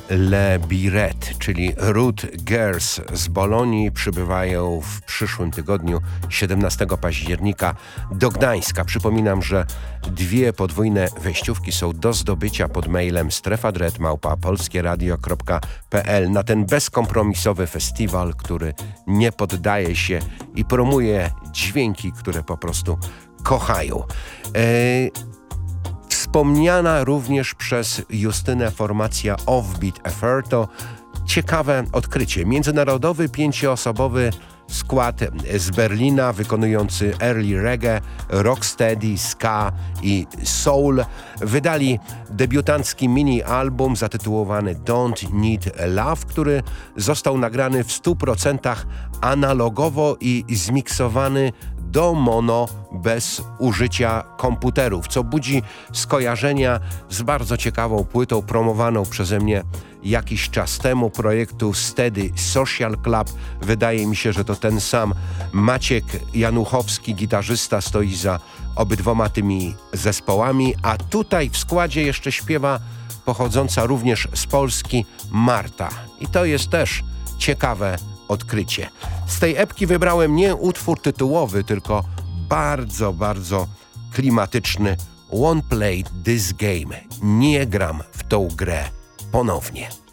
Le Biret, czyli Root Girls z Bolonii, przybywają w przyszłym tygodniu 17 października do Gdańska. Przypominam, że 2 podwójne wejściówki są do zdobycia pod mailem strefadred@polskieradio.pl na ten bezkompromisowy festiwal, który nie poddaje się i promuje dźwięki, które po prostu kochają. Wspomniana również przez Justynę formacja Offbeat Affair to ciekawe odkrycie. Międzynarodowy 5-osobowy skład z Berlina wykonujący early reggae, rocksteady, ska i soul wydali debiutancki mini-album zatytułowany Don't Need Love, który został nagrany w 100% analogowo i zmiksowany do mono bez użycia komputerów, co budzi skojarzenia z bardzo ciekawą płytą promowaną przeze mnie jakiś czas temu projektu Steady Social Club. Wydaje mi się, że to ten sam Maciek Januchowski, gitarzysta, stoi za obydwoma tymi zespołami, a tutaj w składzie jeszcze śpiewa pochodząca również z Polski Marta. I to jest też ciekawe odkrycie. Z tej epki wybrałem nie utwór tytułowy, tylko bardzo, bardzo klimatyczny Won't Play This Game. Nie gram w tą grę ponownie.